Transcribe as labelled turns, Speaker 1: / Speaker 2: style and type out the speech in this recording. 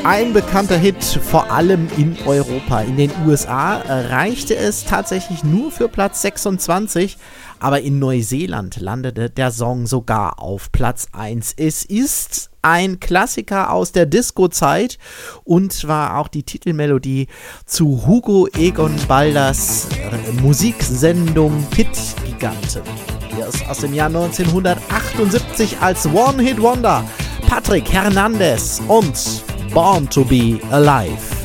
Speaker 1: Ein bekannter Hit, vor allem in Europa. In den USA reichte es tatsächlich nur für Platz 26, aber in Neuseeland landete der Song sogar auf Platz 1. Es ist ein Klassiker aus der Disco-Zeit und war auch die Titelmelodie zu Hugo Egon Balders Musiksendung Hit-Giganten. Hier ist aus dem Jahr 1978 als One-Hit-Wonder Patrick Hernandez und Born to be Alive.